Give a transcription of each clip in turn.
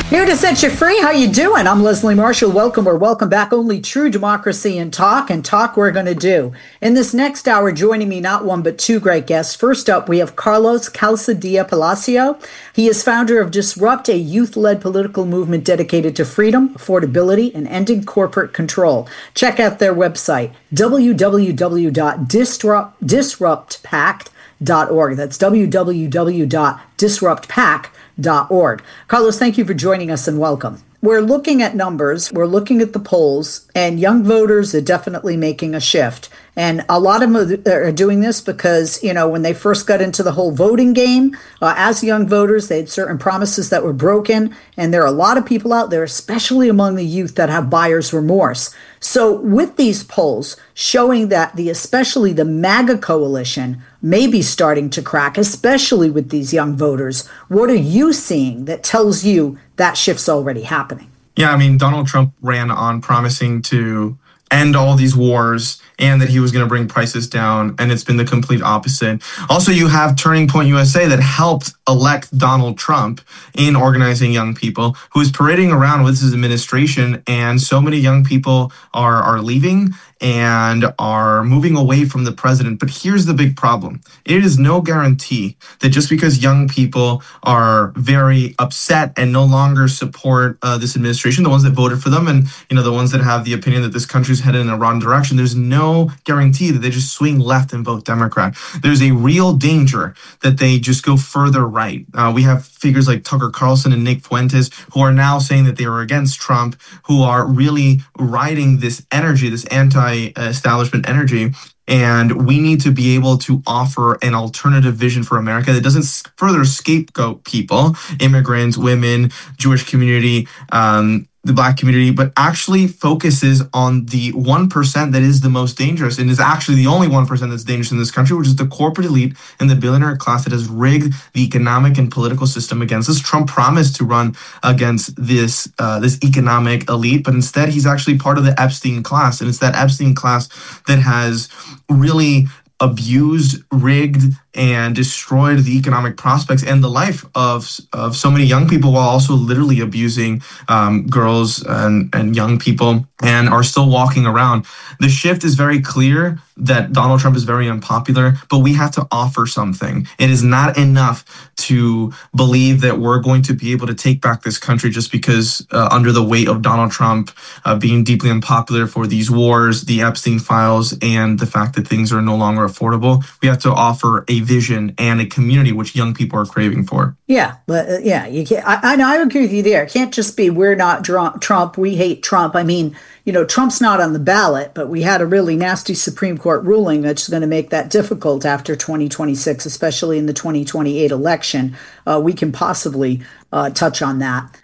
Here to set you free. How you doing? I'm Leslie Marshall. Welcome or welcome back. Only true democracy and talk we're going to do. In this next hour, joining me, not one but two great guests. First up, we have Carlos Calzadilla Palacio. He is founder of Disrupt, a youth-led political movement dedicated to freedom, affordability, and ending corporate control. Check out their website, www.disruptpact.org. That's www.disruptpact.org. Carlos, thank you for joining us and welcome. We're looking at numbers, we're looking at the polls, and young voters are definitely making a shift. And a lot of them are doing this because, when they first got into the whole voting game, as young voters, they had certain promises that were broken. And there are a lot of people out there, especially among the youth, that have buyer's remorse. So with these polls showing that especially the MAGA coalition may be starting to crack, especially with these young voters, what are you seeing that tells you that shift's already happening? Yeah, Donald Trump ran on promising to end all these wars and that he was going to bring prices down, and it's been the complete opposite. Also, you have Turning Point USA that helped elect Donald Trump in organizing young people, who is parading around with his administration, and so many young people are leaving and are moving away from the president. But here's the big problem. It is no guarantee that just because young people are very upset and no longer support this administration, the ones that voted for them and the ones that have the opinion that this country's headed in a wrong direction, there's no guarantee that they just swing left and vote Democrat. There's a real danger that they just go further right. We have figures like Tucker Carlson and Nick Fuentes who are now saying that they are against Trump, who are really riding this energy, this anti-establishment energy. And we need to be able to offer an alternative vision for America that doesn't further scapegoat people, immigrants, women, Jewish community, the Black community, but actually focuses on the 1% that is the most dangerous and is actually the only 1% that's dangerous in this country, which is the corporate elite and the billionaire class that has rigged the economic and political system against us. Trump promised to run against this economic elite, but instead he's actually part of the Epstein class, and it's that Epstein class that has really abused, rigged, and destroyed the economic prospects and the life of so many young people, while also literally abusing girls and young people, and are still walking around. The shift is very clear that Donald Trump is very unpopular, but we have to offer something. It is not enough to believe that we're going to be able to take back this country just because under the weight of Donald Trump being deeply unpopular for these wars, the Epstein files, and the fact that things are no longer affordable. We have to offer a vision and a community which young people are craving for. Yeah, but you can't. I agree with you there. It can't just be we're not Trump, we hate Trump. Trump's not on the ballot, but we had a really nasty Supreme Court ruling that's going to make that difficult after 2026, especially in the 2028 election. We can possibly touch on that.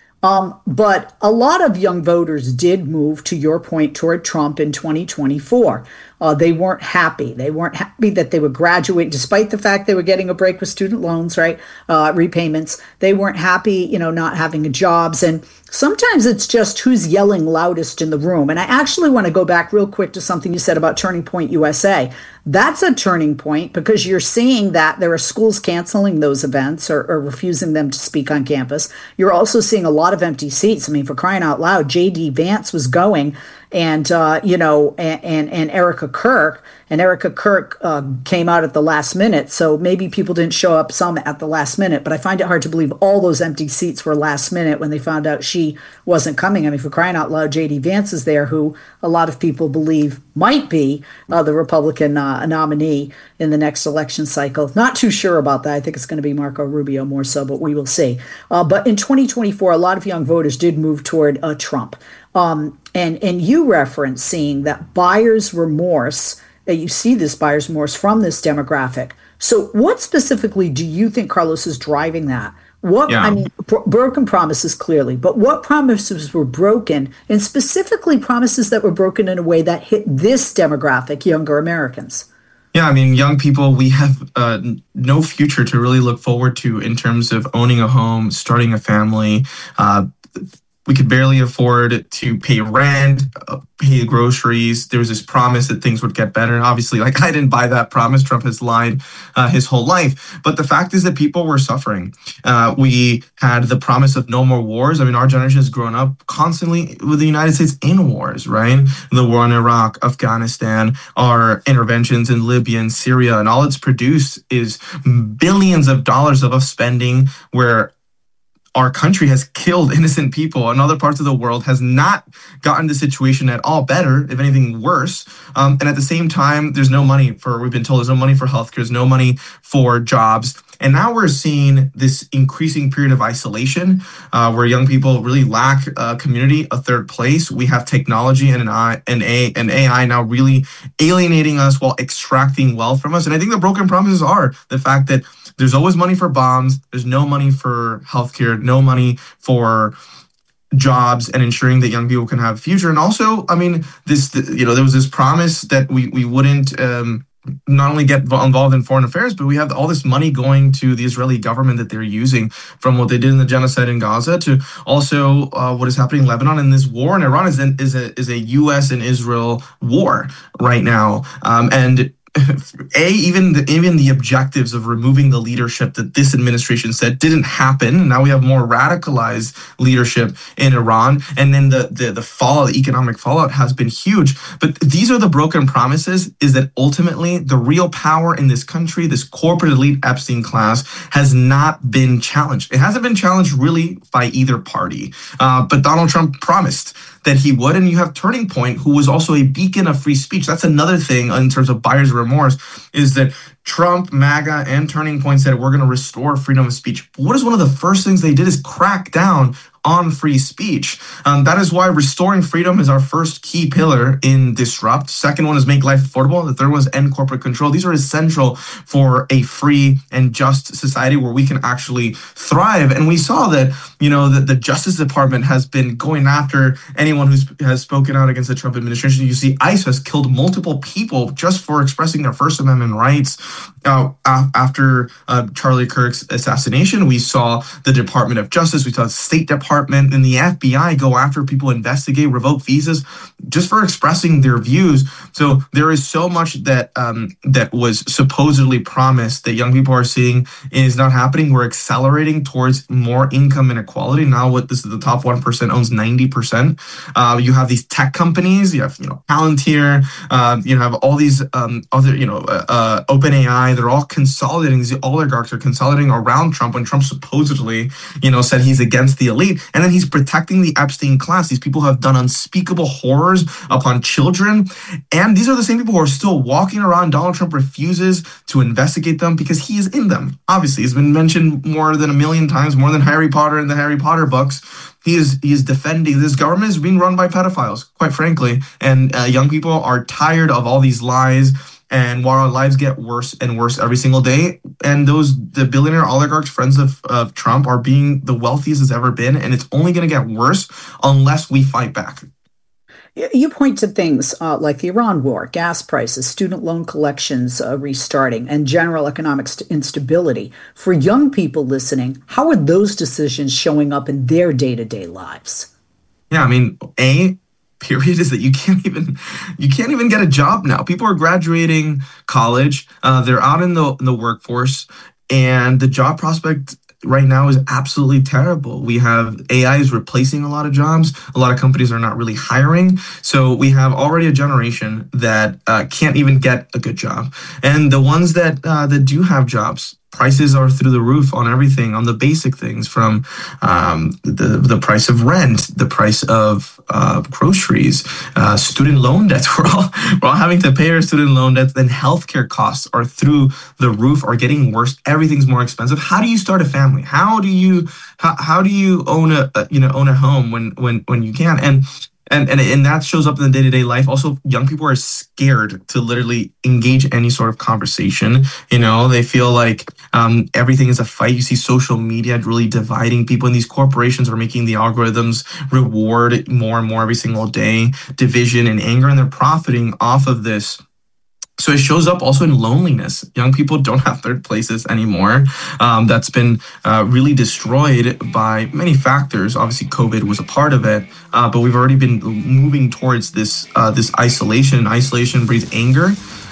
But a lot of young voters did move, to your point, toward Trump in 2024. They weren't happy. They weren't happy that they were graduating, despite the fact they were getting a break with student loans, right? Repayments. They weren't happy, not having jobs. And sometimes it's just who's yelling loudest in the room. And I actually want to go back real quick to something you said about Turning Point USA. That's a turning point because you're seeing that there are schools canceling those events or refusing them to speak on campus. You're also seeing a lot of empty seats. For crying out loud, J.D. Vance was going, and Erica Kirk. And Erica Kirk came out at the last minute, so maybe people didn't show up some at the last minute. But I find it hard to believe all those empty seats were last minute when they found out she wasn't coming. For crying out loud, J.D. Vance is there, who a lot of people believe might be the Republican nominee in the next election cycle. Not too sure about that. I think it's going to be Marco Rubio more so, but we will see. But in 2024, a lot of young voters did move toward Trump. And you referenced seeing that buyer's remorse, you see this buyer's remorse from this demographic. So what specifically do you think, Carlos, is driving that? Broken promises clearly, but what promises were broken, and specifically promises that were broken in a way that hit this demographic, younger Americans? Yeah, young people, we have no future to really look forward to in terms of owning a home, starting a family, we could barely afford to pay rent, pay groceries. There was this promise that things would get better. And obviously, like, I didn't buy that promise. Trump has lied his whole life. But the fact is that people were suffering. We had the promise of no more wars. I mean, our generation has grown up constantly with the United States in wars, right? The war in Iraq, Afghanistan, our interventions in Libya and Syria, and all it's produced is billions of dollars of spending where our country has killed innocent people, and other parts of the world has not gotten the situation at all better, if anything worse. And at the same time, we've been told there's no money for healthcare, there's no money for jobs. And now we're seeing this increasing period of isolation where young people really lack community, a third place. We have technology and AI now really alienating us while extracting wealth from us. And I think the broken promises are the fact that there's always money for bombs, there's no money for healthcare, no money for jobs and ensuring that young people can have a future. And also, I mean, there was this promise that we wouldn't not only get involved in foreign affairs, but we have all this money going to the Israeli government that they're using, from what they did in the genocide in Gaza to also what is happening in Lebanon. And this war in Iran is a U.S. and Israel war right now. And even the objectives of removing the leadership that this administration said didn't happen. Now we have more radicalized leadership in Iran, and then the fallout, the economic fallout, has been huge. But these are the broken promises: is that ultimately the real power in this country, this corporate elite Epstein class, has not been challenged. It hasn't been challenged really by either party. But Donald Trump promised that he would. And you have Turning Point, who was also a beacon of free speech. That's another thing in terms of buyer's remorse, is that Trump, MAGA, and Turning Point said, we're going to restore freedom of speech. But what is one of the first things they did is crack down on free speech. That is why restoring freedom is our first key pillar in Disrupt. Second one is make life affordable. The third one is end corporate control. These are essential for a free and just society where we can actually thrive. And we saw that, that the Justice Department has been going after anyone who has spoken out against the Trump administration. You see, ICE has killed multiple people just for expressing their First Amendment rights. After Charlie Kirk's assassination, we saw the Department of Justice, we saw the State Department, and the FBI go after people, investigate, revoke visas just for expressing their views. So there is so much that was supposedly promised that young people are seeing is not happening. We're accelerating towards more income inequality. Now, this is the top 1% owns 90%. You have these tech companies. You have Palantir. You have all these other OpenAI. They're all consolidating. These oligarchs are consolidating around Trump when Trump supposedly said he's against the elite. And then he's protecting the Epstein class. These people have done unspeakable horrors upon children. And these are the same people who are still walking around. Donald Trump refuses to investigate them because he is in them. Obviously, he's been mentioned more than a million times, more than Harry Potter in the Harry Potter books. He is defending this government is being run by pedophiles, quite frankly. And young people are tired of all these lies. And while our lives get worse and worse every single day, and the billionaire oligarchs, friends of Trump, are being the wealthiest it's ever been, and it's only going to get worse unless we fight back. You point to things like the Iran war, gas prices, student loan collections restarting, and general economic instability. For young people listening, how are those decisions showing up in their day-to-day lives? Yeah, I mean, period is that you can't even get a job now. People are graduating college, they're out in the workforce, and the job prospect right now is absolutely terrible. We have AI is replacing a lot of jobs. A lot of companies are not really hiring. So we have already a generation that can't even get a good job. And the ones that do have jobs, prices are through the roof on everything, on the basic things, from the price of rent, the price of groceries, student loan debts. We're all having to pay our student loan debts. Then healthcare costs are through the roof, are getting worse. Everything's more expensive. How do you start a family? How do you own a home when you can? And that shows up in the day-to-day life. Also, young people are scared to literally engage any sort of conversation. They feel like everything is a fight. You see social media really dividing people, and these corporations are making the algorithms reward more and more every single day, division and anger, and they're profiting off of this So it shows up also in loneliness. Young people don't have third places anymore. That's been really destroyed by many factors. Obviously, COVID was a part of it, but we've already been moving towards this isolation. Isolation breeds anger.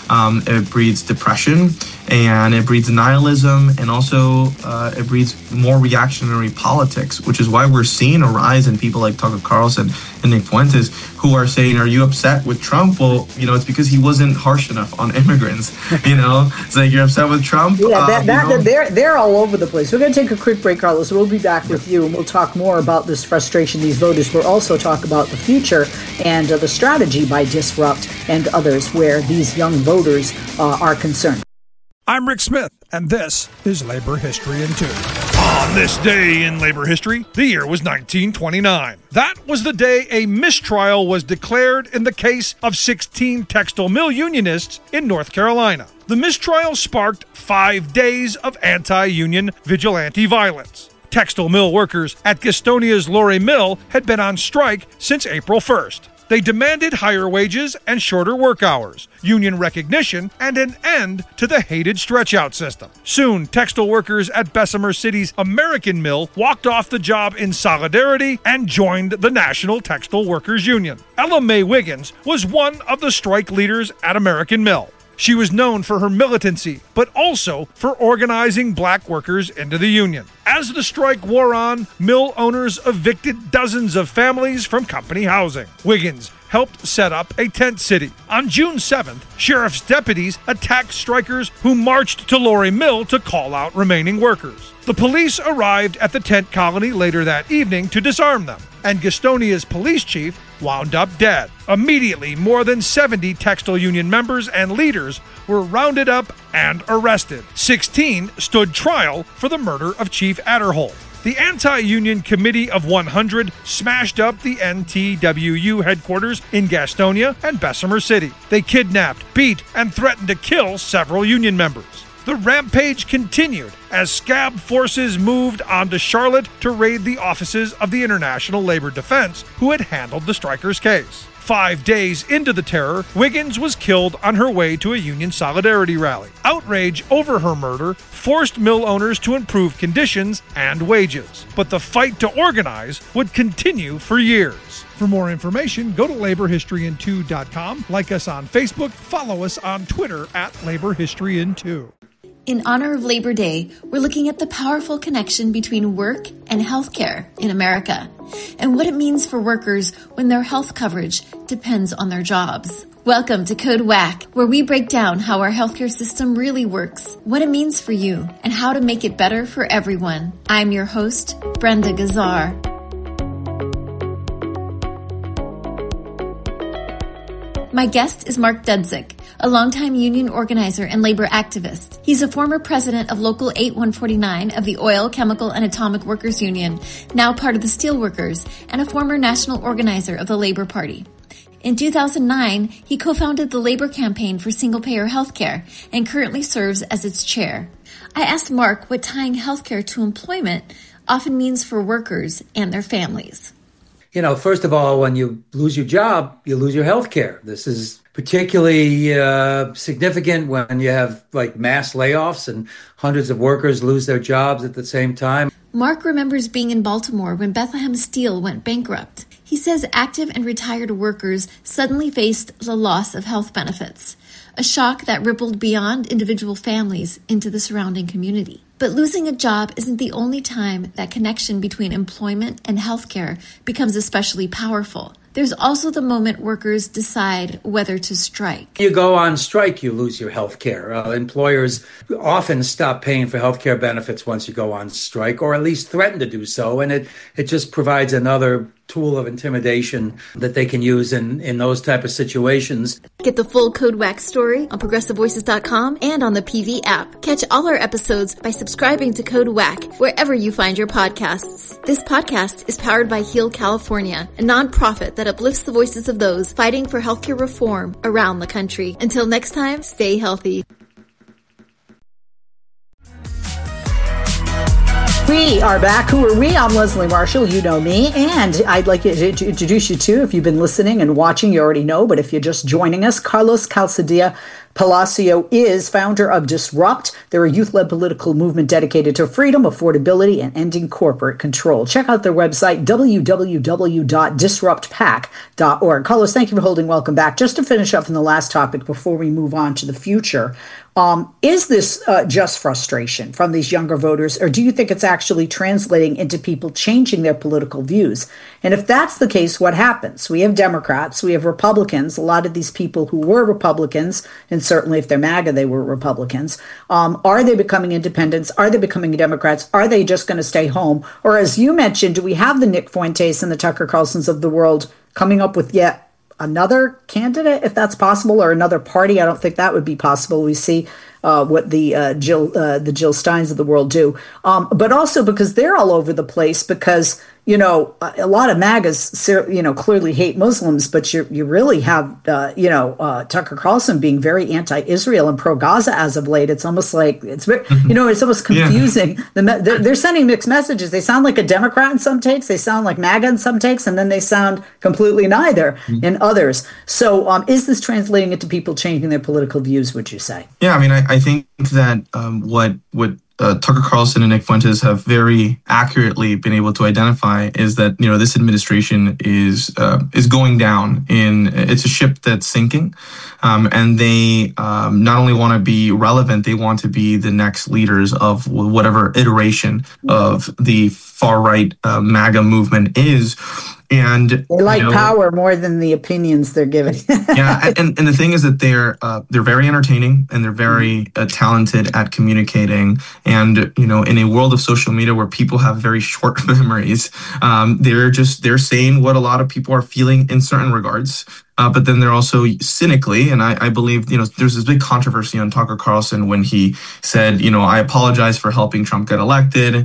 It breeds depression, and it breeds nihilism, and also it breeds more reactionary politics, which is why we're seeing a rise in people like Tucker Carlson and Nick Fuentes, who are saying, are you upset with Trump? Well, it's because he wasn't harsh enough on immigrants. It's like, you're upset with Trump? Yeah, they're all over the place. We're going to take a quick break, Carlos. We'll be back with you, and we'll talk more about this frustration, these voters. We'll also talk about the future and the strategy by Disrupt and others where these young voters are concerned. I'm Rick Smith, and this is Labor History in 2. On this day in labor history, the year was 1929. That was the day a mistrial was declared in the case of 16 textile mill unionists in North Carolina. The mistrial sparked 5 days of anti-union vigilante violence. Textile mill workers at Gastonia's Lorry Mill had been on strike since April 1st. They demanded higher wages and shorter work hours, union recognition, and an end to the hated stretch-out system. Soon, textile workers at Bessemer City's American Mill walked off the job in solidarity and joined the National Textile Workers Union. Ella Mae Wiggins was one of the strike leaders at American Mill. She was known for her militancy, but also for organizing black workers into the union. As the strike wore on, mill owners evicted dozens of families from company housing. Wiggins helped set up a tent city. On June 7th, sheriff's deputies attacked strikers who marched to Lorry Mill to call out remaining workers. The police arrived at the tent colony later that evening to disarm them, and Gastonia's police chief wound up dead. Immediately, more than 70 textile union members and leaders were rounded up and arrested. 16 stood trial for the murder of Chief Adderholt. The Anti-Union Committee of 100 smashed up the NTWU headquarters in Gastonia and Bessemer City. They kidnapped, beat, and threatened to kill several union members. The rampage continued as scab forces moved onto Charlotte to raid the offices of the International Labor Defense, who had handled the strikers' case. 5 days into the terror, Wiggins was killed on her way to a union solidarity rally. Outrage over her murder forced mill owners to improve conditions and wages. But the fight to organize would continue for years. For more information, go to laborhistoryin2.com, like us on Facebook, follow us on Twitter at laborhistoryin2. In honor of Labor Day, we're looking at the powerful connection between work and healthcare in America, and what it means for workers when their health coverage depends on their jobs. Welcome to Code WACK, where we break down how our healthcare system really works, what it means for you, and how to make it better for everyone. I'm your host, Brenda Gazzar. My guest is Mark Dudzik, a longtime union organizer and labor activist. He's a former president of Local 8149 of the Oil, Chemical, and Atomic Workers Union, now part of the Steelworkers, and a former national organizer of the Labor Party. In 2009, he co-founded the Labor Campaign for Single-Payer Healthcare and currently serves as its chair. I asked Mark what tying healthcare to employment often means for workers and their families. First of all, when you lose your job, you lose your health care. This is particularly significant when you have mass layoffs and hundreds of workers lose their jobs at the same time. Mark remembers being in Baltimore when Bethlehem Steel went bankrupt. He says active and retired workers suddenly faced the loss of health benefits, a shock that rippled beyond individual families into the surrounding community. But losing a job isn't the only time that connection between employment and healthcare becomes especially powerful. There's also the moment workers decide whether to strike. You go on strike, you lose your health care. Employers often stop paying for health care benefits once you go on strike, or at least threaten to do so. And it just provides another tool of intimidation that they can use in those type of situations. Get the full Code WACK story on ProgressiveVoices.com and on the PV app. Catch all our episodes by subscribing to Code WACK wherever you find your podcasts. This podcast is powered by Heal California, a nonprofit that uplifts the voices of those fighting for healthcare reform around the country. Until next time, stay healthy. We are back. Who are we? I'm Leslie Marshall. You know me. And I'd like to introduce you to, if you've been listening and watching, you already know, but if you're just joining us, Carlos Calzadilla Palacio is founder of Disrupt. They're a youth-led political movement dedicated to freedom, affordability, and ending corporate control. Check out their website, www.disruptpac.org. Carlos, thank you for holding. Welcome back. Just to finish up on the last topic before we move on to the future, is this just frustration from these younger voters, or do you think it's actually translating into people changing their political views? And if that's the case, what happens? We have Democrats, we have Republicans, a lot of these people who were Republicans, and certainly if they're MAGA, they were Republicans. Are they becoming independents? Are they becoming Democrats? Are they just going to stay home? Or as you mentioned, do we have the Nick Fuentes and the Tucker Carlsons of the world coming up with yet another candidate, if that's possible, or another party? I don't think that would be possible. We see what the Jill Steins of the world do, but also because they're all over the place. Because a lot of MAGAs clearly hate Muslims, but you really have Tucker Carlson being very anti-Israel and pro-Gaza as of late. It's almost like it's almost confusing. Yeah. They're sending mixed messages. They sound like a Democrat in some takes, they sound like MAGA in some takes, and then they sound completely neither in others. So is this translating into people changing their political views, would you say? Yeah, I mean, I think that what Tucker Carlson and Nick Fuentes have very accurately been able to identify is that this administration is going down. It's a ship that's sinking, and they not only want to be relevant, they want to be the next leaders of whatever iteration of the far right MAGA movement is. And they like power more than the opinions they're giving. Yeah, and the thing is that they're very entertaining, and they're very talented at communicating. And in a world of social media where people have very short memories, they're saying what a lot of people are feeling in certain regards. But then they're also cynically, and I believe, there's this big controversy on Tucker Carlson when he said, I apologize for helping Trump get elected.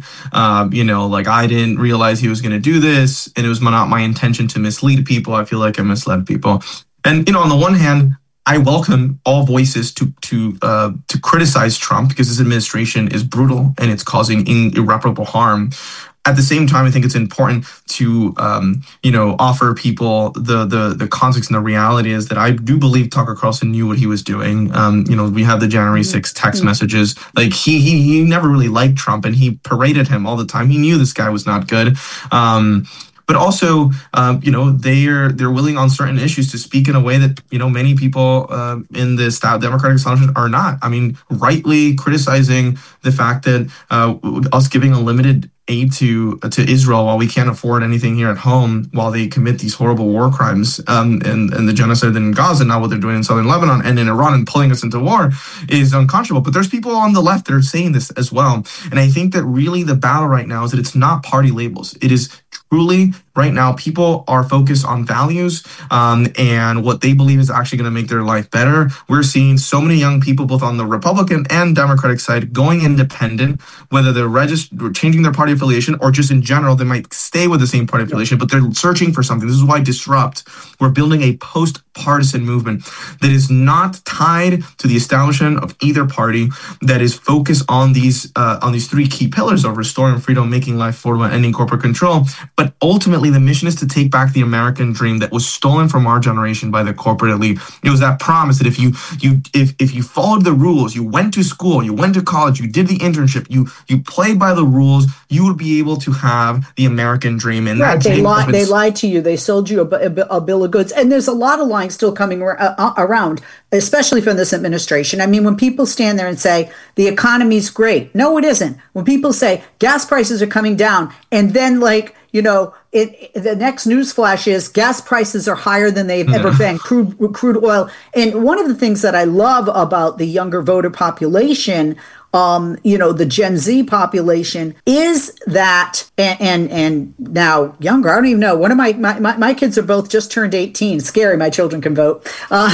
I didn't realize he was going to do this, and it was not my intention to mislead people. I feel like I misled people. And, on the one hand, I welcome all voices to criticize Trump because his administration is brutal and it's causing irreparable harm. At the same time, I think it's important to, offer people the context and the reality is that I do believe Tucker Carlson knew what he was doing. We have the January 6th text messages. Like he never really liked Trump, and he paraded him all the time. He knew this guy was not good. But also, they're willing on certain issues to speak in a way that, many people in the Democratic establishment are not. I mean, rightly criticizing the fact that us giving a limited aid to Israel while we can't afford anything here at home while they commit these horrible war crimes and the genocide in Gaza, now what they're doing in southern Lebanon and in Iran and pulling us into war is unconscionable. But there's people on the left that are saying this as well. And I think that really the battle right now is that it's not party labels. It is truly right now people are focused on values and what they believe is actually going to make their life better. We're seeing so many young people both on the Republican and Democratic side going independent, whether they're changing their party affiliation or just in general they might stay with the same party affiliation, but they're searching for something. This is why Disrupt, we're building a post-partisan movement that is not tied to the establishment of either party, that is focused on these three key pillars of restoring freedom, making life affordable, and ending corporate control. But ultimately, the mission is to take back the American dream that was stolen from our generation by the corporate elite. It was that promise that if you followed the rules, you went to school, you went to college, you did the internship, you played by the rules, you would be able to have the American dream. And right, they lied to you. They sold you a bill of goods. And there's a lot of lying still coming around, especially from this administration. I mean, when people stand there and say the economy's great, no, it isn't. When people say gas prices are coming down, and then the next news flash is gas prices are higher than they've ever been, crude oil. And one of the things that I love about the younger voter population, the Gen Z population, is that, and now younger, I don't even know. One of my kids are both just turned 18. Scary, my children can vote.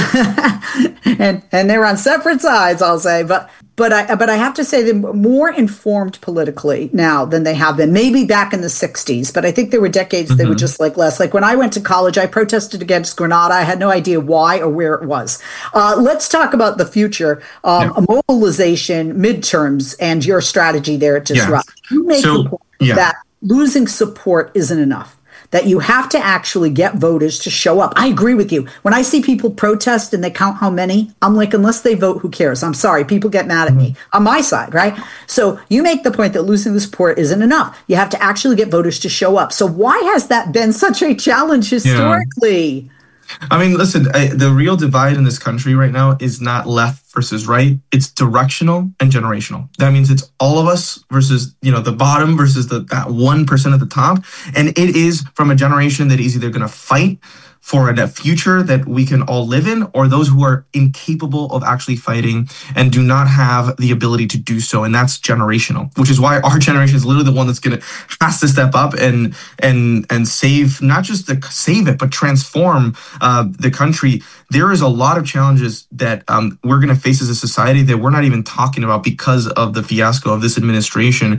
And they're on separate sides, I'll say. But I have to say they're more informed politically now than they have been. Maybe back in the 60s, but I think there were decades they were just like less. Like when I went to college, I protested against Grenada. I had no idea why or where it was. Let's talk about the future, mobilization, midterms, and your strategy there at Disrupt. You make the point that losing support isn't enough. that you have to actually get voters to show up. I agree with you. When I see people protest and they count how many, I'm like, unless they vote, who cares? I'm sorry. People get mad at me on my side, right? So you make the point that losing the support isn't enough. You have to actually get voters to show up. So why has that been such a challenge historically? Yeah. I mean, listen, the real divide in this country right now is not left versus right. It's directional and generational. That means it's all of us versus, the bottom versus that 1% at the top. And it is from a generation that is either going to fight for a future that we can all live in, or those who are incapable of actually fighting and do not have the ability to do so. And that's generational, which is why our generation is literally the one that's has to step up and save, not just save it, but transform the country. There is a lot of challenges that we're going to face as a society that we're not even talking about because of the fiasco of this administration.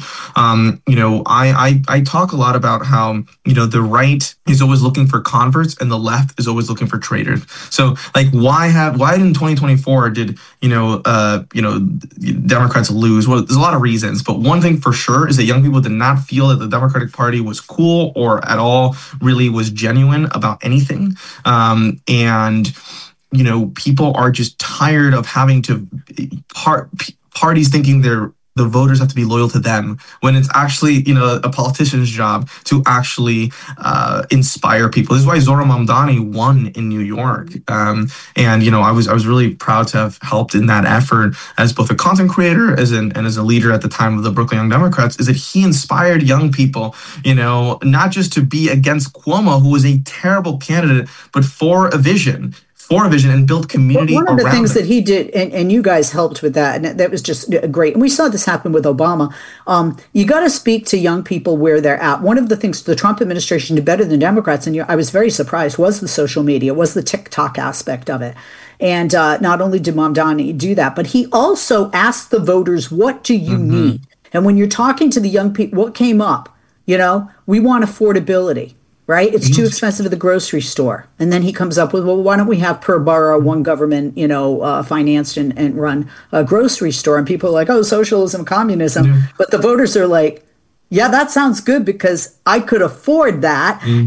I talk a lot about how, the right is always looking for converts and the left is always looking for traitors. So why in 2024 did, Democrats lose? Well, there's a lot of reasons, but one thing for sure is that young people did not feel that the Democratic Party was cool or at all really was genuine about anything. People are just tired of having to parties thinking the voters have to be loyal to them when it's actually, a politician's job to actually inspire people. This is why Zohran Mamdani won in New York. I was really proud to have helped in that effort as both a content creator and as a leader at the time of the Brooklyn Young Democrats, is that he inspired young people, not just to be against Cuomo, who was a terrible candidate, but for a vision and build community around it. One of the things that he did, and you guys helped with that, and that was just great. And we saw this happen with Obama. You got to speak to young people where they're at. One of the things the Trump administration did better than Democrats, and I was very surprised, was the social media, was the TikTok aspect of it. And not only did Mamdani do that, but he also asked the voters, what do you need? And when you're talking to the young people, what came up? We want affordability. Right? It's too expensive at the grocery store. And then he comes up with, well, why don't we have per borough one government, financed and run a grocery store? And people are like, oh, socialism, communism. Yeah. But the voters are like, yeah, that sounds good because I could afford that. Mm-hmm.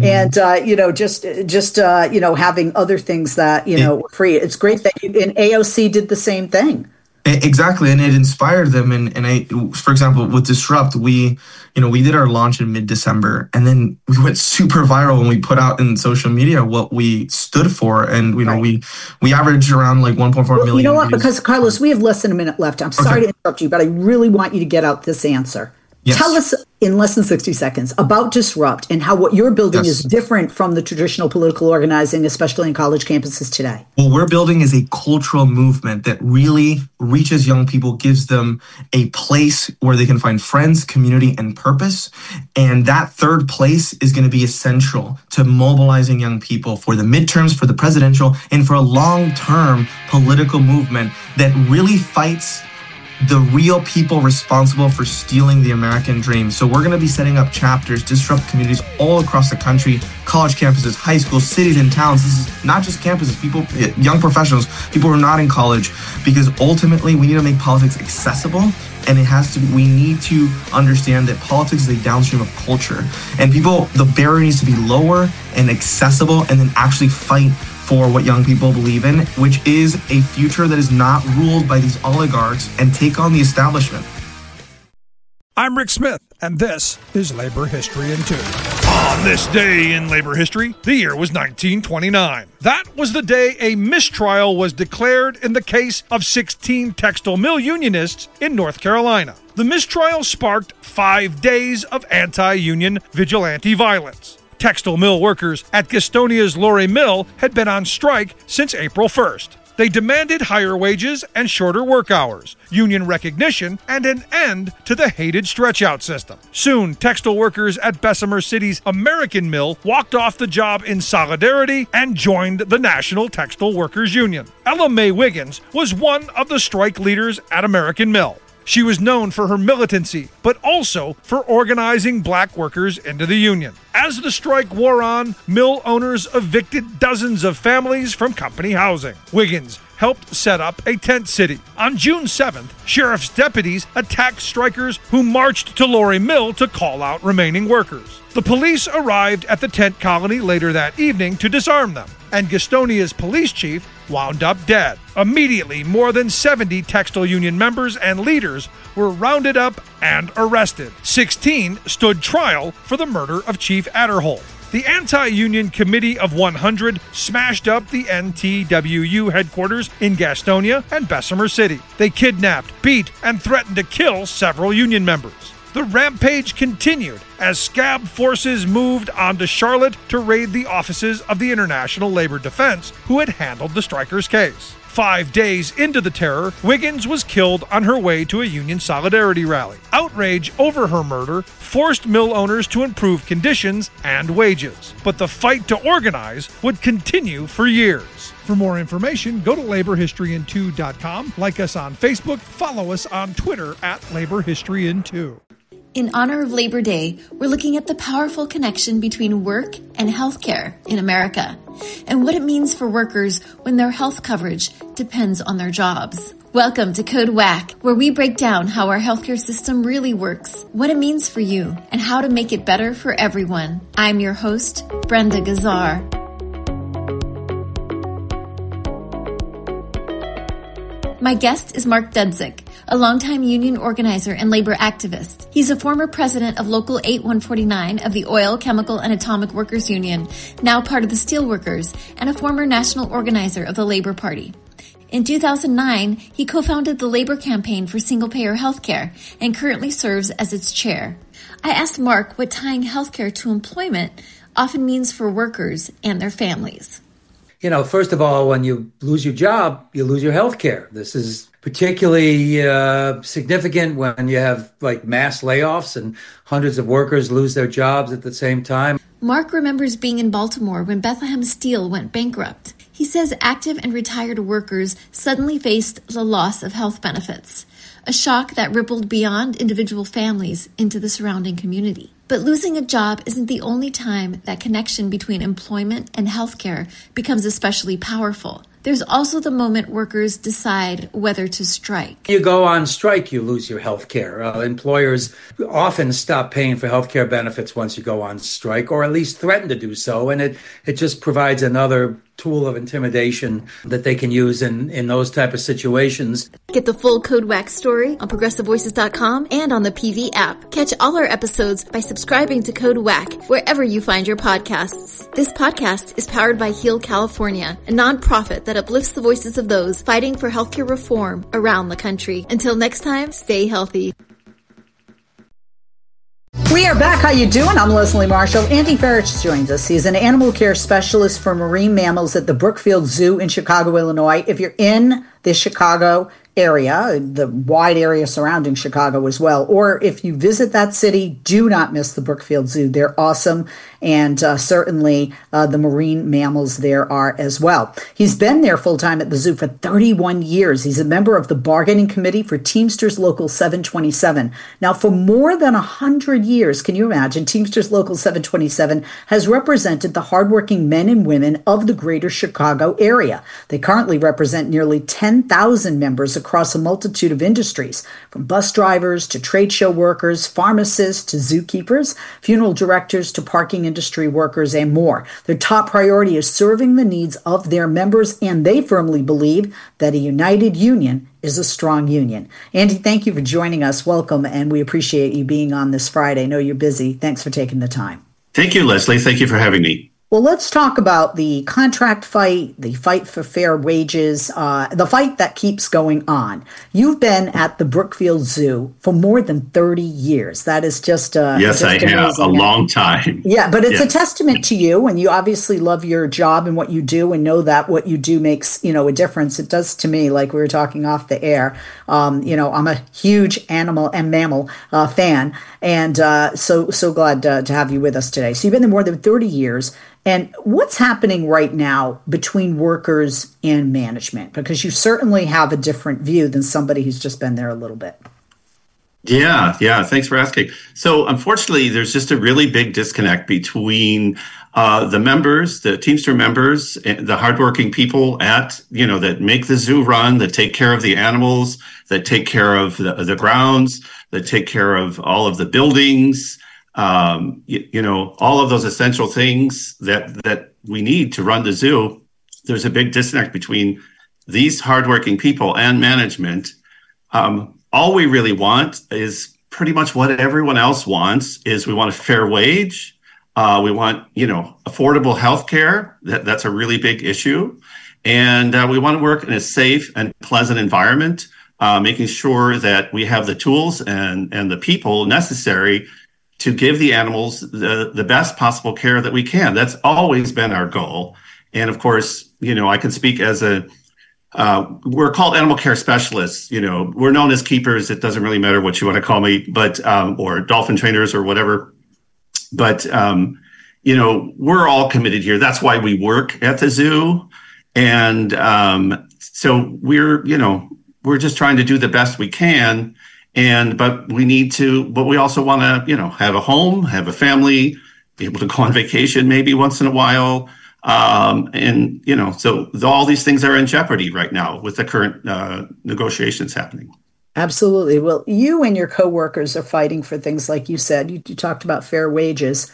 And, having other things that, were free. It's great that AOC did the same thing. Exactly, and it inspired them. And I, for example, with Disrupt, we did our launch in mid-December, and then we went super viral when we put out in social media what we stood for, and we averaged around 1.4 million. You know what? Views. Because Carlos, we have less than a minute left. I'm sorry to interrupt you, but I really want you to get out this answer. Yes. Tell us in less than 60 seconds about Disrupt and how what you're building is different from the traditional political organizing, especially in college campuses today. What we're building is a cultural movement that really reaches young people, gives them a place where they can find friends, community, and purpose. And that third place is going to be essential to mobilizing young people for the midterms, for the presidential, and for a long-term political movement that really fights the real people responsible for stealing the American dream. So we're going to be setting up chapters, disrupt communities all across the country, college campuses, high schools, cities, and towns. This is not just campuses, people, young professionals, people who are not in college, because ultimately we need to make politics accessible. And we need to understand that politics is a downstream of culture. And the barrier needs to be lower and accessible, and then actually fight for what young people believe in, which is a future that is not ruled by these oligarchs, and take on the establishment. I'm Rick Smith, and this is Labor History in 2. On this day in labor history, the year was 1929. That was the day a mistrial was declared in the case of 16 textile mill unionists in North Carolina. The mistrial sparked 5 days of anti-union vigilante violence. Textile mill workers at Gastonia's Luray Mill had been on strike since April 1st. They demanded higher wages and shorter work hours, union recognition, and an end to the hated stretch-out system. Soon, textile workers at Bessemer City's American Mill walked off the job in solidarity and joined the National Textile Workers Union. Ella Mae Wiggins was one of the strike leaders at American Mill. She was known for her militancy, but also for organizing black workers into the union. As the strike wore on, mill owners evicted dozens of families from company housing. Wiggins helped set up a tent city. On June 7th, sheriff's deputies attacked strikers who marched to Lorry Mill to call out remaining workers. The police arrived at the tent colony later that evening to disarm them, and Gastonia's police chief wound up dead. Immediately, more than 70 textile union members and leaders were rounded up and arrested. 16 stood trial for the murder of Chief Adderholt. The Anti-Union Committee of 100 smashed up the NTWU headquarters in Gastonia and Bessemer City. They kidnapped, beat, and threatened to kill several union members. The rampage continued as scab forces moved on to Charlotte to raid the offices of the International Labor Defense, who had handled the strikers' case. 5 days into the terror, Wiggins was killed on her way to a union solidarity rally. Outrage over her murder forced mill owners to improve conditions and wages, but the fight to organize would continue for years. For more information, go to laborhistoryin2.com, like us on Facebook, follow us on Twitter at laborhistoryin2. In honor of Labor Day, we're looking at the powerful connection between work and healthcare in America, and what it means for workers when their health coverage depends on their jobs. Welcome to Code WACK, where we break down how our healthcare system really works, what it means for you, and how to make it better for everyone. I'm your host, Brenda Gazzar. My guest is Mark Dudzik, a longtime union organizer and labor activist. He's a former president of Local 8149 of the Oil, Chemical, and Atomic Workers Union, now part of the Steelworkers, and a former national organizer of the Labor Party. In 2009, he co-founded the Labor Campaign for Single-Payer Healthcare and currently serves as its chair. I asked Mark what tying healthcare to employment often means for workers and their families. You know, first of all, when you lose your job, you lose your health care. This is particularly significant when you have like mass layoffs and hundreds of workers lose their jobs at the same time. Mark remembers being in Baltimore when Bethlehem Steel went bankrupt. He says active and retired workers suddenly faced the loss of health benefits, a shock that rippled beyond individual families into the surrounding community. But losing a job isn't the only time that connection between employment and healthcare becomes especially powerful. There's also the moment workers decide whether to strike. You go on strike, you lose your health care. Employers often stop paying for health care benefits once you go on strike, or at least threaten to do so. And it just provides another tool of intimidation that they can use in those type of situations. Get the full Code WACK story on ProgressiveVoices.com and on the PV app. Catch all our episodes by subscribing to Code WACK wherever you find your podcasts. This podcast is powered by Heal California, a nonprofit that uplifts the voices of those fighting for healthcare reform around the country. Until next time, stay healthy. We are back. How you doing? I'm Leslie Marshall. Andy Farich joins us. He's an animal care specialist for marine mammals at the Brookfield Zoo in Chicago, Illinois. If you're in the Chicago area, the wide area surrounding Chicago as well, or if you visit that city, do not miss the Brookfield Zoo. They're awesome, and certainly the marine mammals there are as well. He's been there full-time at the zoo for 31 years. He's a member of the bargaining committee for Teamsters Local 727. Now, for more than 100 years, can you imagine, Teamsters Local 727 has represented the hardworking men and women of the greater Chicago area. They currently represent nearly 10,000 members across a multitude of industries, from bus drivers to trade show workers, pharmacists to zookeepers, funeral directors to parking industry workers, and more. Their top priority is serving the needs of their members, and they firmly believe that a united union is a strong union. Andy, thank you for joining us. Welcome, and we appreciate you being on this Friday. I know you're busy. Thanks for taking the time. Thank you, Leslie. Thank you for having me. Well, let's talk about the contract fight, the fight for fair wages, the fight that keeps going on. You've been at the Brookfield Zoo for more than 30 years. That is just yes, I have a long time. Yeah, but it's a testament to you, and you obviously love your job and what you do, and know that what you do makes a difference. It does to me, like we were talking off the air. I'm a huge animal and mammal fan, and so glad to have you with us today. So you've been there more than 30 years. And what's happening right now between workers and management? Because you certainly have a different view than somebody who's just been there a little bit. Yeah. Thanks for asking. So unfortunately, there's just a really big disconnect between the members, the Teamster members, and the hardworking people that make the zoo run, that take care of the animals, that take care of the grounds, that take care of all of the buildings, all of those essential things that we need to run the zoo. There's a big disconnect between these hardworking people and management. All we really want is pretty much what everyone else wants. Is we want a fair wage. We want, affordable health care. That's a really big issue. And we want to work in a safe and pleasant environment, making sure that we have the tools and the people necessary to give the animals the best possible care that we can. That's always been our goal. And of course, I can speak as we're called animal care specialists. We're known as keepers. It doesn't really matter what you want to call me, but or dolphin trainers or whatever. But we're all committed here. That's why we work at the zoo, and so we're just trying to do the best we can. But we also want to have a home, have a family, be able to go on vacation maybe once in a while. So all these things are in jeopardy right now with the current negotiations happening. Absolutely. Well, you and your coworkers are fighting for things like you said. You talked about fair wages.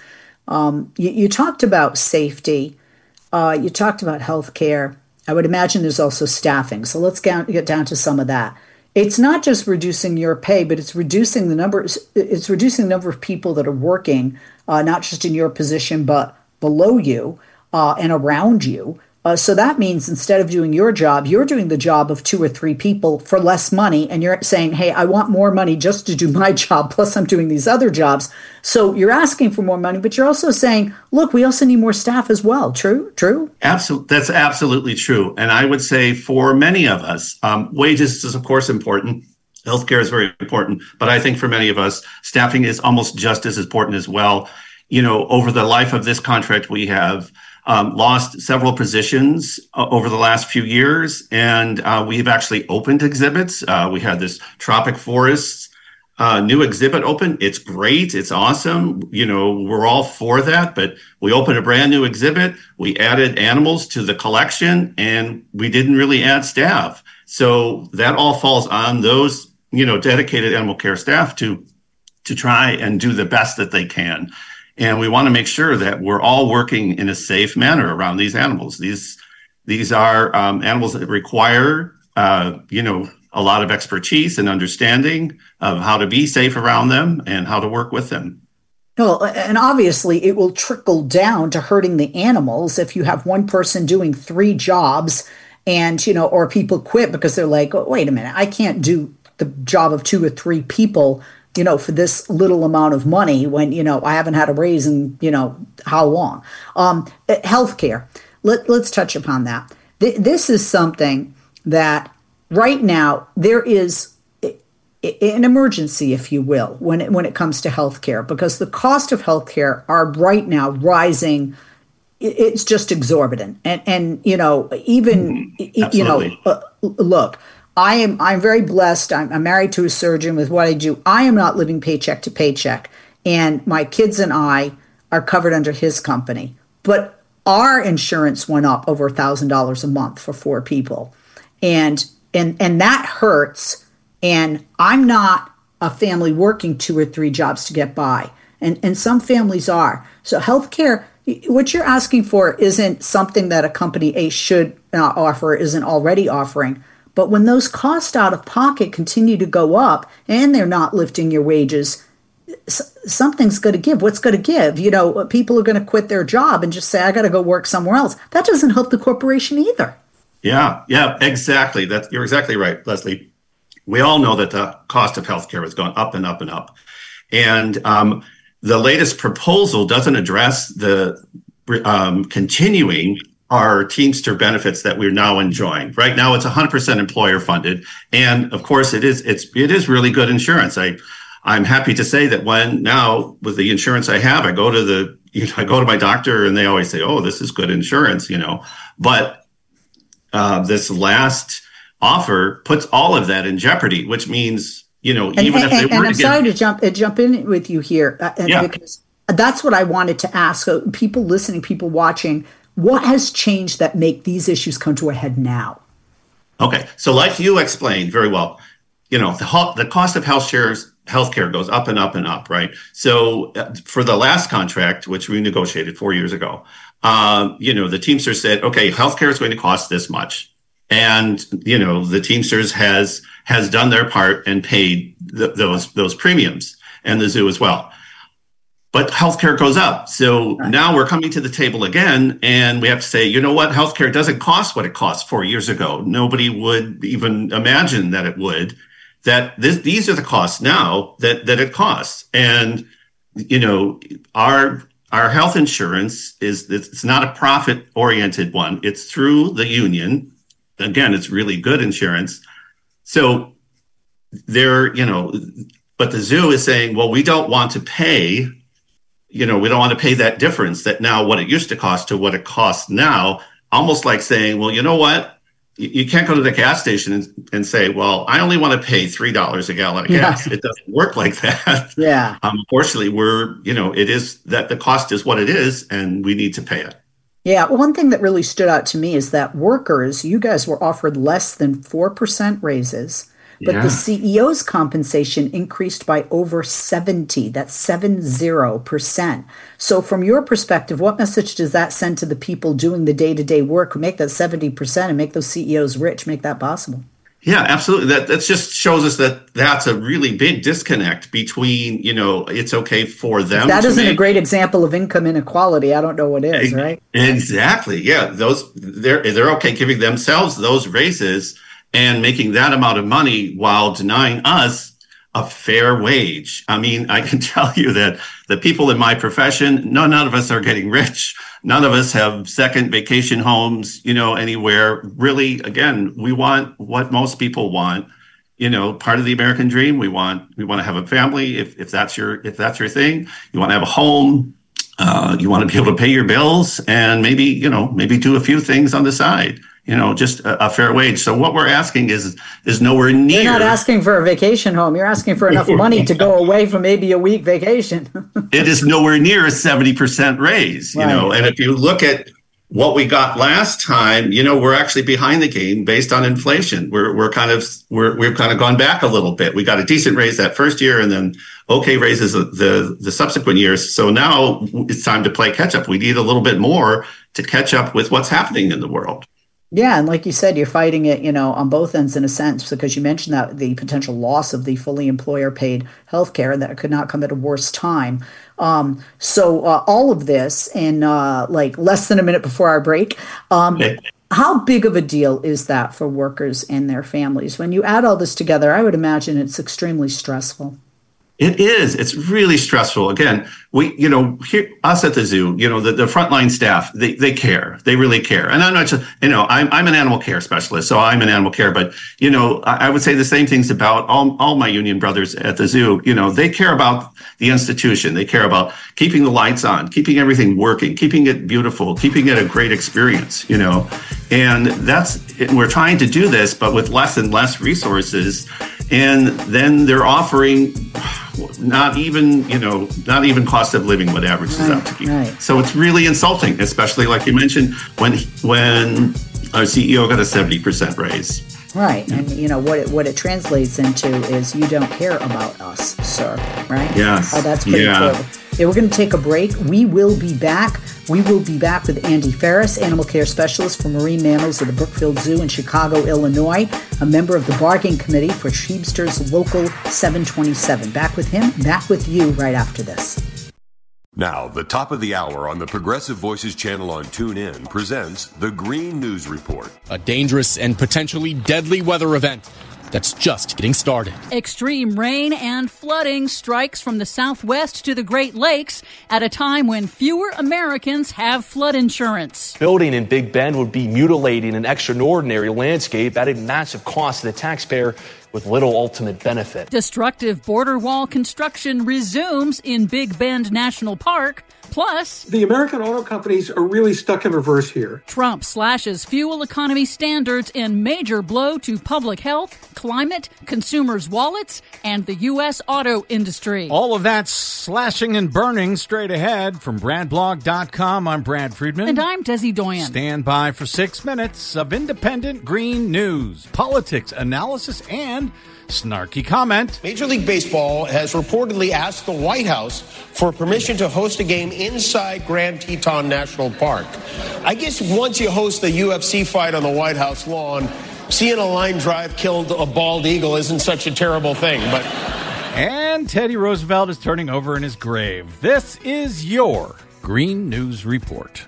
You talked about safety. You talked about healthcare. I would imagine there's also staffing. So let's get down to some of that. It's not just reducing your pay, but it's reducing the numbers. It's reducing the number of people that are working, not just in your position, but below you. And around you. So that means instead of doing your job, you're doing the job of 2 or 3 people for less money. And you're saying, hey, I want more money just to do my job. Plus I'm doing these other jobs. So you're asking for more money, but you're also saying, look, we also need more staff as well. True? Absolutely. That's absolutely true. And I would say for many of us, wages is of course important. Healthcare is very important. But I think for many of us, staffing is almost just as important as well. Over the life of this contract, we have lost several positions over the last few years, and we've actually opened exhibits. We had this Tropic Forests new exhibit open. It's great. It's awesome. We're all for that, but we opened a brand new exhibit. We added animals to the collection, and we didn't really add staff. So that all falls on those, dedicated animal care staff to try and do the best that they can. And we want to make sure that we're all working in a safe manner around these animals. These are animals that require, a lot of expertise and understanding of how to be safe around them and how to work with them. Well, and obviously it will trickle down to hurting the animals if you have one person doing 3 jobs and, or people quit because they're like, oh, wait a minute, I can't do the job of 2 or 3 people for this little amount of money when, I haven't had a raise in, how long. Healthcare. Let's touch upon that. This is something that right now there is an emergency, if you will, when it comes to healthcare, because the cost of healthcare are right now rising. It's just exorbitant. And even, look, I'm very blessed. I'm married to a surgeon with what I do. I am not living paycheck to paycheck. And my kids and I are covered under his company. But our insurance went up over $1,000 a month for 4 people. And that hurts. And I'm not a family working 2 or 3 jobs to get by. And some families are. So healthcare, what you're asking for isn't something that a company A should offer, isn't already offering. But when those costs out of pocket continue to go up and they're not lifting your wages, something's going to give. What's going to give? People are going to quit their job and just say, I got to go work somewhere else. That doesn't help the corporation either. Yeah, exactly. You're exactly right, Leslie. We all know that the cost of healthcare has gone up and up and up. And the latest proposal doesn't address the continuing our Teamster benefits that we're now enjoying. Right now, it's 100% employer funded, and of course, it is really good insurance. I'm happy to say that with the insurance I have, I go to my doctor, and they always say, "Oh, this is good insurance," But this last offer puts all of that in jeopardy, which means even if they were I'm sorry to jump in with you here, because that's what I wanted to ask. So people listening, people watching, what has changed that make these issues come to a head now? Okay, so like you explained very well, the cost of healthcare goes up and up and up, right? So for the last contract, which we negotiated 4 years ago, the Teamsters said, okay, healthcare is going to cost this much. And, the Teamsters has done their part and paid those premiums, and the zoo as well. But healthcare goes up. So now we're coming to the table again, and we have to say, you know what? Healthcare doesn't cost what it cost 4 years ago. Nobody would even imagine that it would. These are the costs now that it costs. And, our health insurance it's not a profit oriented one. It's through the union. Again, it's really good insurance. So but the zoo is saying, well, we don't want to pay, we don't want to pay that difference, that now what it used to cost to what it costs now, almost like saying, well, you know what? You can't go to the gas station and say, well, I only want to pay $3 a gallon of gas. It doesn't work like that. Yeah. Unfortunately, it is that the cost is what it is, and we need to pay it. Yeah. One thing that really stood out to me is that workers, you guys were offered less than 4% raises, but the CEO's compensation increased by over 70. That's 70%. So from your perspective, what message does that send to the people doing the day-to-day work who make that 70% and make those CEOs rich, make that possible? Yeah, absolutely. That just shows us that that's a really big disconnect between, it's okay for them. That isn't a great example of income inequality. I don't know what is, right? Exactly. Yeah. They're okay giving themselves those raises and making that amount of money while denying us a fair wage. I mean, I can tell you that the people in my profession, none of us are getting rich. None of us have second vacation homes, anywhere. Really, again, we want what most people want. Part of the American dream. We want to have a family. If that's your thing, you want to have a home. You want to be able to pay your bills and maybe do a few things on the side. Just a fair wage. So what we're asking is nowhere near. You're not asking for a vacation home. You're asking for enough money to go away for maybe a week vacation. It is nowhere near a 70% raise, right. And if you look at what we got last time, we're actually behind the game based on inflation. We've kind of gone back a little bit. We got a decent raise that first year and then okay raises the subsequent years. So now it's time to play catch up. We need a little bit more to catch up with what's happening in the world. Yeah, and like you said, you're fighting it, on both ends in a sense, because you mentioned that the potential loss of the fully employer-paid health care, that could not come at a worse time. So all of this, and less than a minute before our break, how big of a deal is that for workers and their families? When you add all this together, I would imagine it's extremely stressful. It is. It's really stressful. Again, us at the zoo, the frontline staff, they care. They really care. And I'm not just, I'm an animal care specialist, so I'm in animal care. But, I would say the same things about all my union brothers at the zoo. They care about the institution. They care about keeping the lights on, keeping everything working, keeping it beautiful, keeping it a great experience, And we're trying to do this, but with less and less resources. And then they're offering not even cost of living what averages out to be. Right. So it's really insulting, especially like you mentioned, when our CEO got a 70% raise. Right. And what it translates into is you don't care about us, sir. Right? Yes. That's pretty clear. Yeah, we're going to take a break. We will be back. We will be back with Andy Ferris, animal care specialist for marine mammals at the Brookfield Zoo in Chicago, Illinois, a member of the bargaining committee for Teamsters Local 727. Back with him, back with you right after this. Now, the top of the hour on the Progressive Voices channel on TuneIn presents the Green News Report. A dangerous and potentially deadly weather event that's just getting started. Extreme rain and flooding strikes from the Southwest to the Great Lakes at a time when fewer Americans have flood insurance. Building in Big Bend would be mutilating an extraordinary landscape, adding massive cost to the taxpayer. with little ultimate benefit. Destructive border wall construction resumes in Big Bend National Park. Plus, the American auto companies are really stuck in reverse here. Trump slashes fuel economy standards in major blow to public health, climate, consumers' wallets, and the U.S. auto industry. All of that slashing and burning straight ahead. From BradBlog.com, I'm Brad Friedman. And I'm Desi Doyen. Stand by for 6 minutes of independent green news, politics, analysis, and snarky comment. Major League Baseball has reportedly asked the White House for permission to host a game inside Grand Teton National Park. I guess once you host a UFC fight on the White House lawn, seeing a line drive kill a bald eagle isn't such a terrible thing. But And Teddy Roosevelt is turning over in his grave. This is your Green News Report.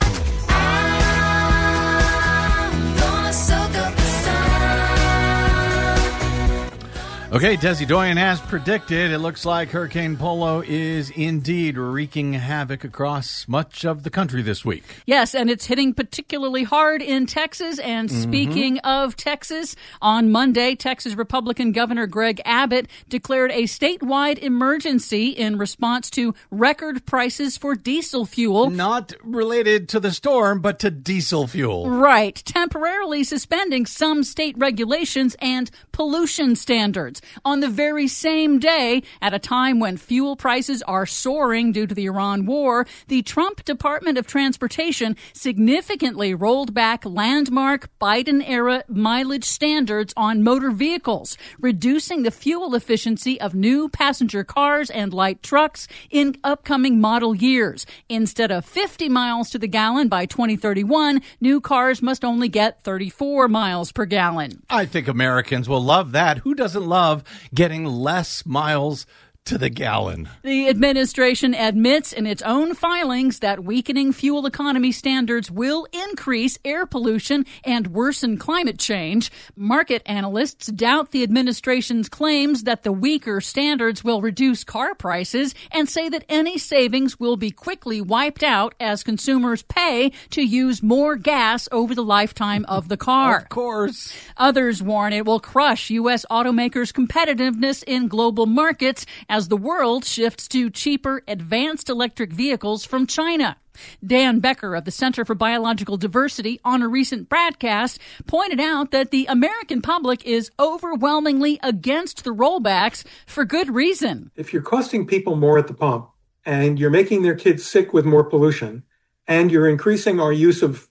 Okay, Desi Doyen, as predicted, it looks like Hurricane Polo is indeed wreaking havoc across much of the country this week. Yes, and it's hitting particularly hard in Texas. And speaking of Texas, on Monday, Texas Republican Governor Greg Abbott declared a statewide emergency in response to record prices for diesel fuel. Not related to the storm, but to diesel fuel. Right, temporarily suspending some state regulations and pollution standards. On the very same day, at a time when fuel prices are soaring due to the Iran war, the Trump Department of Transportation significantly rolled back landmark Biden-era mileage standards on motor vehicles, reducing the fuel efficiency of new passenger cars and light trucks in upcoming model years. Instead of 50 miles to the gallon by 2031, new cars must only get 34 miles per gallon. I think Americans will love that. Who doesn't love getting less miles to the gallon? The administration admits in its own filings that weakening fuel economy standards will increase air pollution and worsen climate change. Market analysts doubt the administration's claims that the weaker standards will reduce car prices and say that any savings will be quickly wiped out as consumers pay to use more gas over the lifetime of the car. Of course. Others warn it will crush U.S. automakers' competitiveness in global markets as the world shifts to cheaper, advanced electric vehicles from China. Dan Becker of the Center for Biological Diversity, on a recent broadcast, pointed out that the American public is overwhelmingly against the rollbacks for good reason. If you're costing people more at the pump and you're making their kids sick with more pollution and you're increasing our use of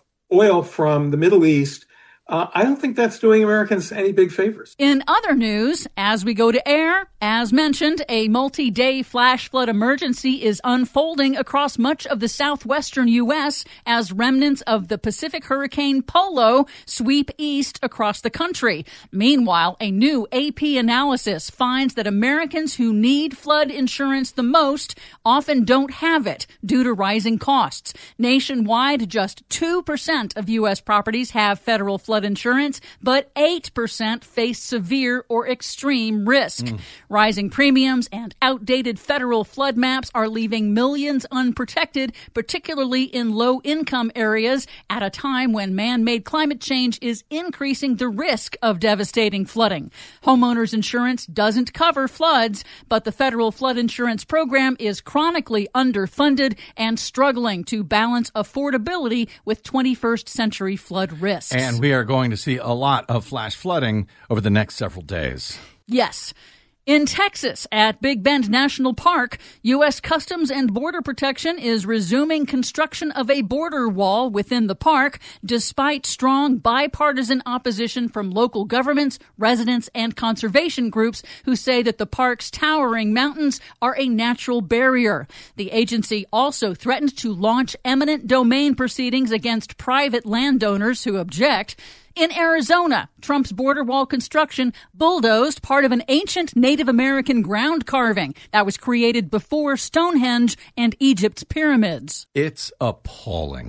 oil from the Middle East, I don't think that's doing Americans any big favors. In other news, as we go to air, as mentioned, a multi-day flash flood emergency is unfolding across much of the southwestern U.S. as remnants of the Pacific Hurricane Polo sweep east across the country. Meanwhile, a new AP analysis finds that Americans who need flood insurance the most often don't have it due to rising costs. Nationwide, just 2% of U.S. properties have federal flood insurance, but 8% face severe or extreme risk. Rising premiums and outdated federal flood maps are leaving millions unprotected, particularly in low-income areas, at a time when man-made climate change is increasing the risk of devastating flooding. Homeowners insurance doesn't cover floods, but the federal flood insurance program is chronically underfunded and struggling to balance affordability with 21st century flood risks. And we are going to see a lot of flash flooding over the next several days. Yes. In Texas, at Big Bend National Park, U.S. Customs and Border Protection is resuming construction of a border wall within the park, despite strong bipartisan opposition from local governments, residents, and conservation groups who say that the park's towering mountains are a natural barrier. The agency also threatened to launch eminent domain proceedings against private landowners who object. In Arizona, Trump's border wall construction bulldozed part of an ancient Native American ground carving that was created before Stonehenge and Egypt's pyramids. It's appalling.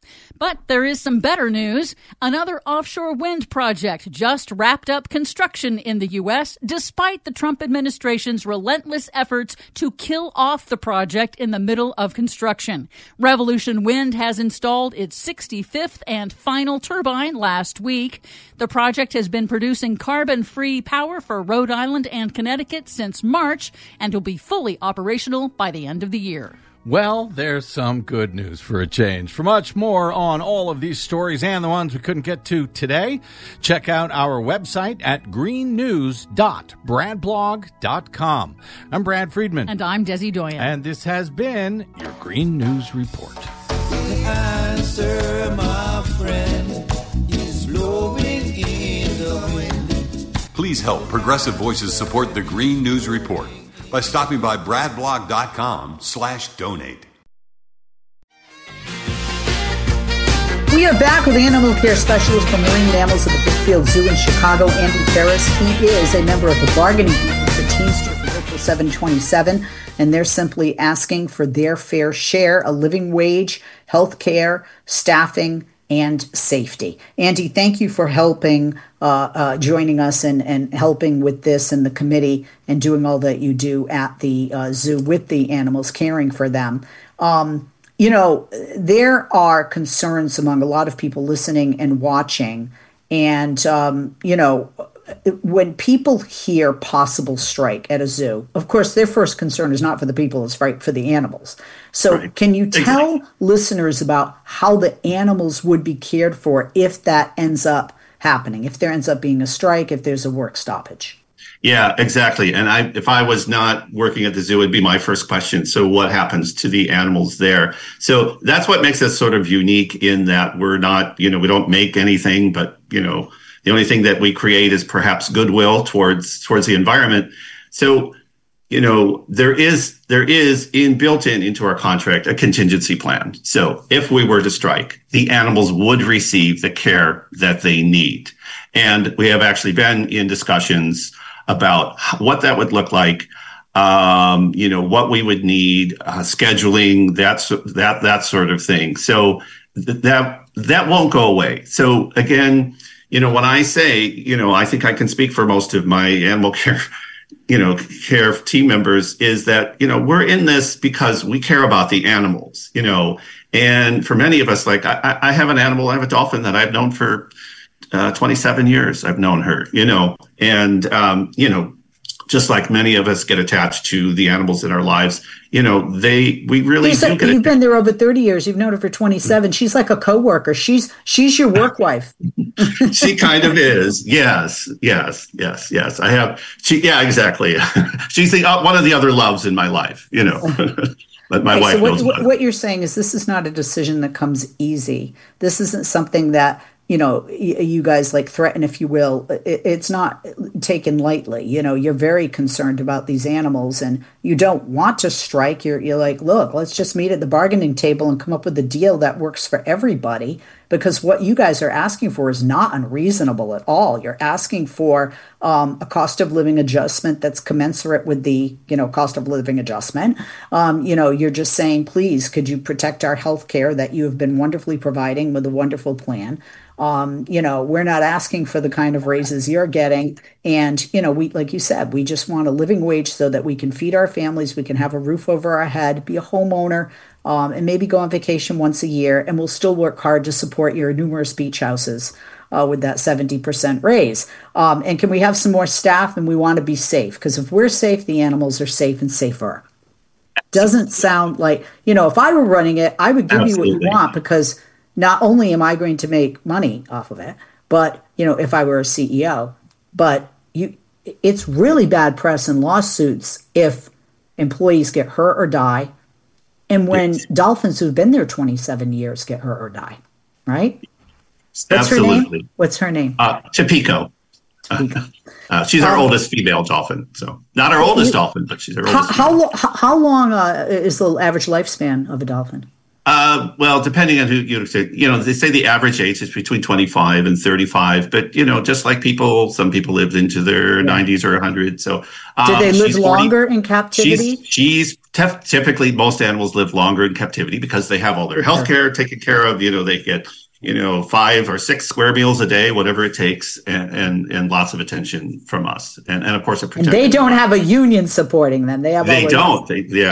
But there is some better news. Another offshore wind project just wrapped up construction in the U.S. despite the Trump administration's relentless efforts to kill off the project in the middle of construction. Revolution Wind has installed its 65th and final turbine last week. The project has been producing carbon-free power for Rhode Island and Connecticut since March and will be fully operational by the end of the year. Well, there's some good news for a change. For much more on all of these stories and the ones we couldn't get to today, check out our website at greennews.bradblog.com. I'm Brad Friedman. And I'm Desi Doyen. And this has been your Green News Report. The answer, my friend, is blowing in the wind. Please help Progressive Voices support the Green News Report by stopping by bradblog.com/donate. We are back with animal care specialist for marine mammals at the Brookfield Zoo in Chicago, Andy Ferris. He is a member of the bargaining group for Teamster for Local 727, and they're simply asking for their fair share, a living wage, health care, staffing, and safety. Andy, thank you for helping, joining us and helping with this in the committee and doing all that you do at the zoo with the animals, caring for them. There are concerns among a lot of people listening and watching. And, when people hear possible strike at a zoo, of course, their first concern is not for the people, it's for the animals. So Can you tell listeners about how the animals would be cared for if that ends up happening, if there ends up being a strike, if there's a work stoppage? Yeah, exactly. And if I was not working at the zoo, it'd be my first question. So what happens to the animals there? So that's what makes us sort of unique in that we're not, we don't make anything, but, the only thing that we create is perhaps goodwill towards the environment. So, there is built into our contract a contingency plan. So if we were to strike, the animals would receive the care that they need. And we have actually been in discussions about what that would look like, what we would need, scheduling, that sort of thing. So that won't go away. So again, when I say, I think I can speak for most of my animal care, care team members, is that, we're in this because we care about the animals, and for many of us, like I have an animal, I have a dolphin that I've known for 27 years. I've known her, and, just like many of us get attached to the animals in our lives, we really do get You've been there over 30 years. You've known her for 27. She's like a coworker. She's your work wife. She kind of is. Yes. I have. Yeah, exactly. She's one of the other loves in my life, But my wife knows about it. What you're saying is this is not a decision that comes easy. This isn't something that, you guys like threaten, if you will. It's not taken lightly. You're very concerned about these animals and you don't want to strike. You're like, look, let's just meet at the bargaining table and come up with a deal that works for everybody, because what you guys are asking for is not unreasonable at all. You're asking for a cost of living adjustment that's commensurate with the, cost of living adjustment. You're just saying, please, could you protect our health care that you have been wonderfully providing with a wonderful plan? We're not asking for the kind of raises you're getting. And, we, like you said, we just want a living wage so that we can feed our families, we can have a roof over our head, be a homeowner, and maybe go on vacation once a year. And we'll still work hard to support your numerous beach houses with that 70% raise. And can we have some more staff? And we want to be safe, because if we're safe, the animals are safe and safer. Doesn't sound like, if I were running it, I would give you what you want, because not only am I going to make money off of it, but, if I were a CEO, but it's really bad press and lawsuits if employees get hurt or die. And when dolphins who've been there 27 years get hurt or die, right? Absolutely. What's her name? Topeko. She's our oldest female dolphin. So not our oldest dolphin, but she's our oldest. How long is the average lifespan of a dolphin? Well, depending on who you say, they say the average age is between 25 and 35, but, just like some people lived into their 90s or 100. So, did they live longer in captivity? She's typically most animals live longer in captivity because they have all their health care taken care of. They get 5 or 6 square meals a day, whatever it takes, and lots of attention from us, and of course a protected. And they don't have a union supporting them. They have. They don't.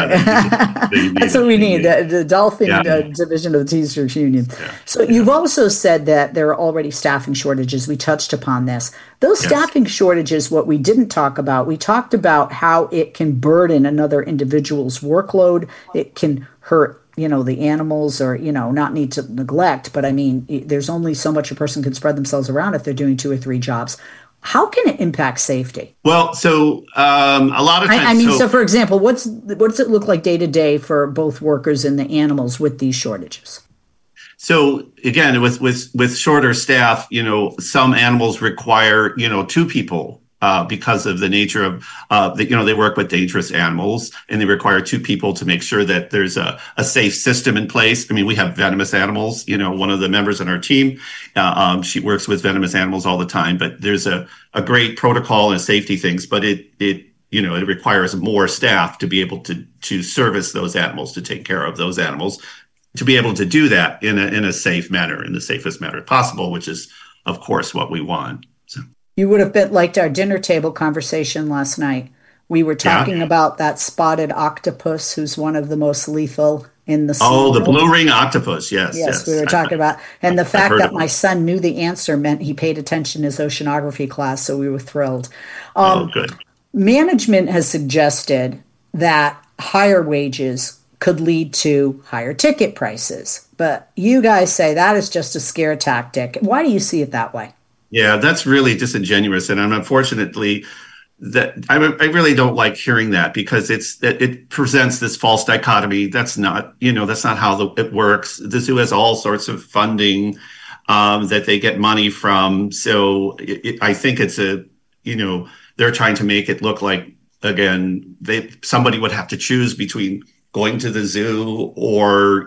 That's what we need. The dolphin division of the Teamsters Union. Yeah. So you've also said that there are already staffing shortages. We touched upon this. Those staffing shortages. What we didn't talk about. We talked about how it can burden another individual's workload. It can hurt the animals, or, not need to neglect. But I mean, there's only so much a person can spread themselves around if they're doing 2 or 3 jobs. How can it impact safety? Well, so a lot of times. So for example, what does it look like day to day for both workers and the animals with these shortages? So again, with shorter staff, some animals require 2 people. Because of the nature of, they work with dangerous animals, and they require 2 people to make sure that there's a safe system in place. I mean, we have venomous animals. One of the members on our team, she works with venomous animals all the time, but there's a great protocol and safety things, but it requires more staff to be able to service those animals, to take care of those animals, to be able to do that in a safe manner, in the safest manner possible, which is, of course, what we want. So. You would have liked our dinner table conversation last night. We were talking about that spotted octopus, who's one of the most lethal in the sea. Oh, the blue ring octopus. Yes. We were talking about, and the fact that my son knew the answer meant he paid attention in his oceanography class, so we were thrilled. Good. Management has suggested that higher wages could lead to higher ticket prices, but you guys say that is just a scare tactic. Why do you see it that way? Yeah, that's really disingenuous, and unfortunately, that I really don't like hearing that, because it presents this false dichotomy. That's not how it works. The zoo has all sorts of funding that they get money from. So I think it's they're trying to make it look like, again, somebody would have to choose between going to the zoo or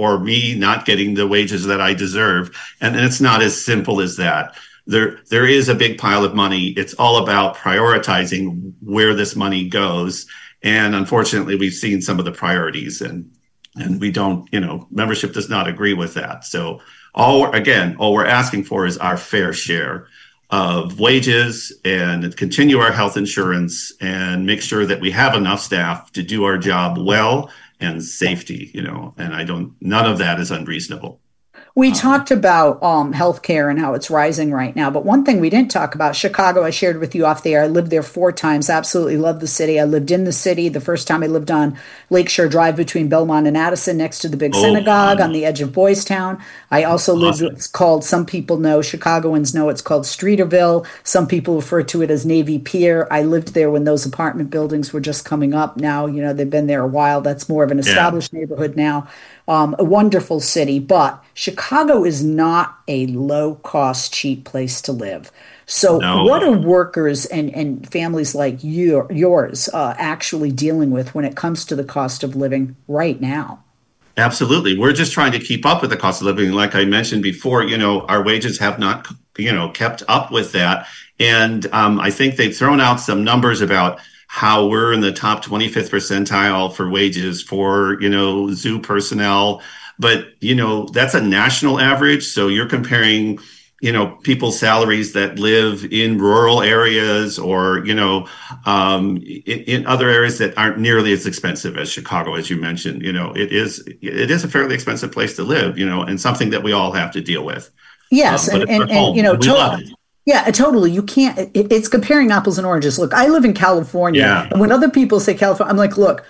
me not getting the wages that I deserve, and it's not as simple as that. There is a big pile of money. It's all about prioritizing where this money goes. And unfortunately, we've seen some of the priorities, and we don't, membership does not agree with that. So all we're asking for is our fair share of wages, and continue our health insurance, and make sure that we have enough staff to do our job well, and safety, and none of that is unreasonable. We talked about healthcare and how it's rising right now, but one thing we didn't talk about, Chicago, I shared with you off the air. I lived there 4 times, absolutely love the city. I lived in the city. The first time I lived on Lakeshore Drive between Belmont and Addison, next to the big synagogue on the edge of Boys Town. I also lived what's called, some people know, Chicagoans know it's called Streeterville. Some people refer to it as Navy Pier. I lived there when those apartment buildings were just coming up. Now, they've been there a while. That's more of an established neighborhood now. A wonderful city, but Chicago is not a low-cost, cheap place to live. So what are workers and families like yours actually dealing with when it comes to the cost of living right now? Absolutely. We're just trying to keep up with the cost of living. Like I mentioned before, our wages have not, kept up with that. And I think they've thrown out some numbers about how we're in the top 25th percentile for wages for, zoo personnel. But, that's a national average. So you're comparing, people's salaries that live in rural areas or, in other areas that aren't nearly as expensive as Chicago, as you mentioned. It is a fairly expensive place to live, and something that we all have to deal with. Yes. We love it. Yeah, totally. You can't, it's comparing apples and oranges. Look, I live in California. And when other people say California, I'm like, look,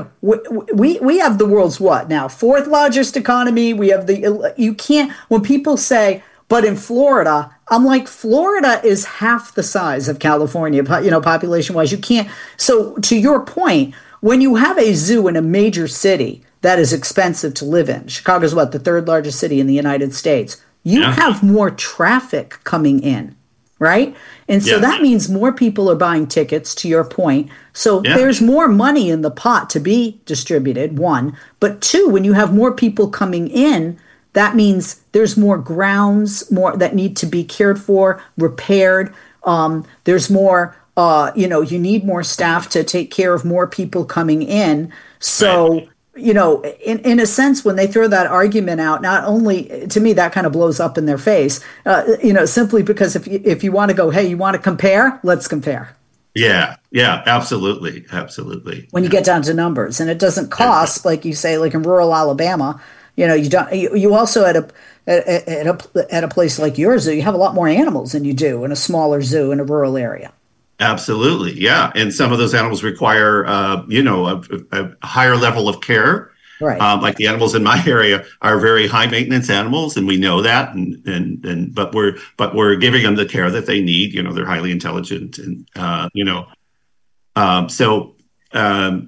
we have the world's now, 4th largest economy. We have you can't, when people say, but in Florida, I'm like, Florida is half the size of California, population wise. You can't. So to your point, when you have a zoo in a major city that is expensive to live in, Chicago's the 3rd largest city in the United States, you have more traffic coming in. Right? And so that means more people are buying tickets, to your point. So there's more money in the pot to be distributed, 1. But 2, when you have more people coming in, that means there's more grounds, more that need to be cared for, repaired. There's more, you need more staff to take care of more people coming in. So, in a sense, when they throw that argument out, not only to me, that kind of blows up in their face, simply because if you want to go, hey, you want to compare? Let's compare. Yeah, absolutely. When you get down to numbers, and it doesn't cost, like you say, like in rural Alabama, you also at a place like your zoo, you have a lot more animals than you do in a smaller zoo in a rural area. Absolutely, yeah. And some of those animals require, a higher level of care. Right. Like the animals in my area are very high maintenance animals, and we know that. But we're giving them the care that they need. They're highly intelligent, and